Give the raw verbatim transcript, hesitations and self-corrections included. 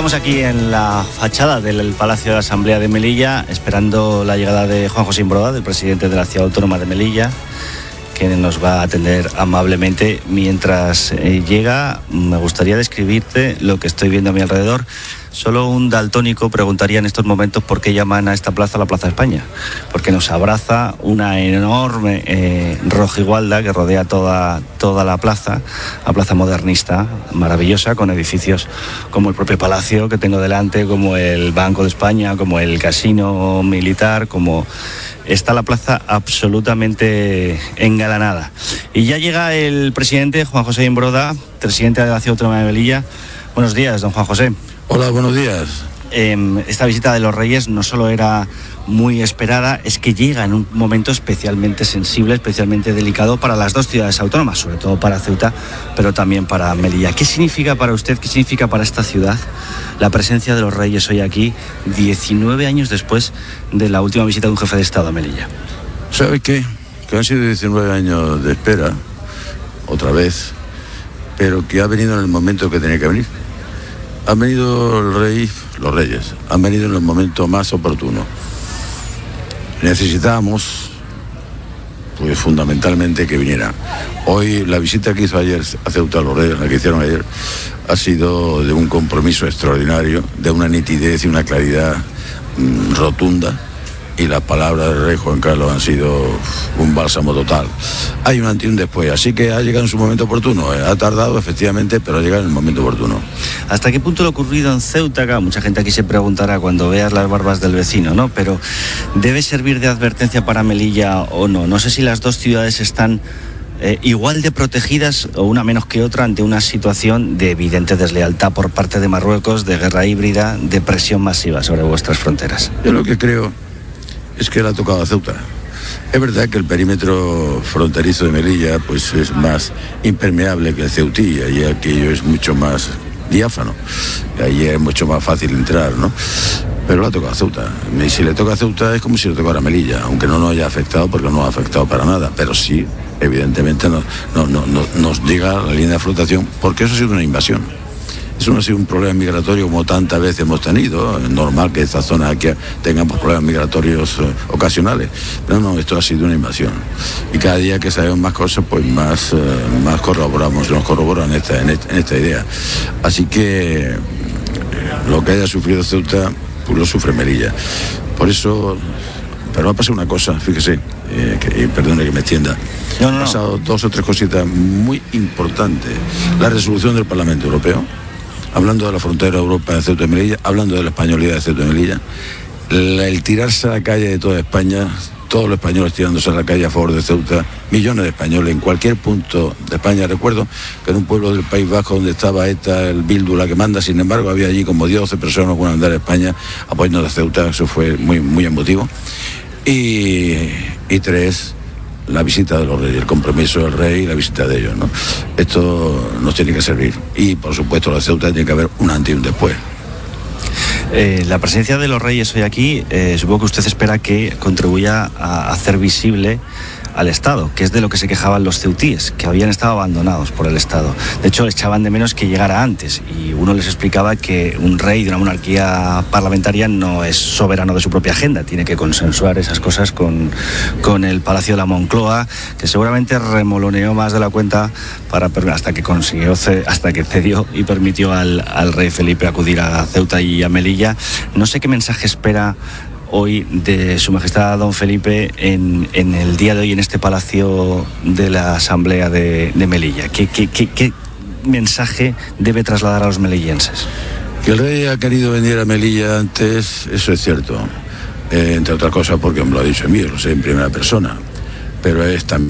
Estamos aquí en la fachada del Palacio de la Asamblea de Melilla, esperando la llegada de Juan José Imbroda, del presidente de la Ciudad Autónoma de Melilla, que nos va a atender amablemente. Mientras eh, llega, me gustaría describirte lo que estoy viendo a mi alrededor. Solo un daltónico preguntaría en estos momentos por qué llaman a esta plaza la Plaza de España, porque nos abraza una enorme eh, rojigualda que rodea toda, toda la plaza, la plaza modernista, maravillosa, con edificios como el propio Palacio que tengo delante, como el Banco de España, como el Casino Militar, como... Está la plaza absolutamente engalanada. Y ya llega el presidente Juan José Imbroda, presidente de la Ciudad Autónoma de Melilla. Buenos días, don Juan José. Hola, buenos días. Eh, esta visita de los Reyes no solo era muy esperada, es que llega en un momento especialmente sensible, especialmente delicado para las dos ciudades autónomas, sobre todo para Ceuta, pero también para Melilla. ¿Qué significa para usted, qué significa para esta ciudad la presencia de los Reyes hoy aquí, diecinueve años después de la última visita de un jefe de Estado a Melilla? ¿Sabe qué? Que han sido diecinueve años de espera, otra vez, pero que ha venido en el momento que tenía que venir. Han venido el rey, los reyes, han venido en el momento más oportuno. Necesitábamos, pues fundamentalmente, que viniera. Hoy la visita que hizo ayer a Ceuta los Reyes, la que hicieron ayer, ha sido de un compromiso extraordinario, de una nitidez y una claridad mmm, rotunda, y las palabras del rey Juan Carlos han sido un bálsamo total. Hay un antes y un después, así que ha llegado en su momento oportuno. Ha tardado, efectivamente, pero ha llegado en el momento oportuno. ¿Hasta qué punto lo ocurrido en Ceuta? Claro, mucha gente aquí se preguntará cuando veas las barbas del vecino, ¿no? Pero ¿debe servir de advertencia para Melilla o no? No sé si las dos ciudades están eh, igual de protegidas o una menos que otra ante una situación de evidente deslealtad por parte de Marruecos, de guerra híbrida, de presión masiva sobre vuestras fronteras. Yo lo que creo es que le ha tocado a Ceuta. Es verdad que el perímetro fronterizo de Melilla pues es más impermeable que el ceutí, y aquello es mucho más diáfano, ahí es mucho más fácil entrar, ¿no? Pero le ha tocado a Ceuta. Y si le toca a Ceuta es como si le tocara a Melilla, aunque no nos haya afectado, porque no nos ha afectado para nada, pero sí, evidentemente no, no, no, no, nos llega la línea de flotación, porque eso ha sido una invasión. Eso no ha sido un problema migratorio como tantas veces hemos tenido. Es normal que esta zona aquí tengamos problemas migratorios eh, ocasionales. Pero no, esto ha sido una invasión. Y cada día que sabemos más cosas, pues más, eh, más corroboramos, nos corroboran esta, en, esta, en esta idea. Así que eh, lo que haya sufrido Ceuta, pues lo sufre Melilla. Por eso... Pero ha pasado una cosa, fíjese, eh, que, eh, perdone que me extienda. No, no, Han pasado no. dos o tres cositas muy importantes. La resolución del Parlamento Europeo, hablando de la frontera de Europa de Ceuta y Melilla, hablando de la españolidad de Ceuta y Melilla, la, el tirarse a la calle de toda España, todos los españoles tirándose a la calle a favor de Ceuta, millones de españoles en cualquier punto de España. Recuerdo que en un pueblo del País Vasco donde estaba ETA, el Bildu, la que manda, sin embargo, había allí como doce personas con andar a España apoyando a Ceuta. Eso fue muy, muy emotivo. Y, y tres, la visita de los reyes, el compromiso del rey y la visita de ellos, ¿no? Esto nos tiene que servir. Y, por supuesto, la Ceuta tiene que haber un antes y un después. Eh, la presencia de los Reyes hoy aquí, eh, supongo que usted espera que contribuya a hacer visible al Estado, que es de lo que se quejaban los ceutíes, que habían estado abandonados por el Estado. De hecho, echaban de menos que llegara antes, y uno les explicaba que un rey de una monarquía parlamentaria no es soberano de su propia agenda, tiene que consensuar esas cosas con, con el Palacio de la Moncloa, que seguramente remoloneó más de la cuenta para, hasta que consiguió, hasta que cedió y permitió al, al rey Felipe acudir a Ceuta y a Melilla. No sé qué mensaje espera hoy de Su Majestad Don Felipe en, en el día de hoy en este Palacio de la Asamblea de, de Melilla. ¿Qué, qué, qué, ¿Qué mensaje debe trasladar a los melillenses? Que el rey ha querido venir a Melilla antes, eso es cierto, eh, entre otras cosas porque me lo ha dicho a mí, lo sé en primera persona, pero es también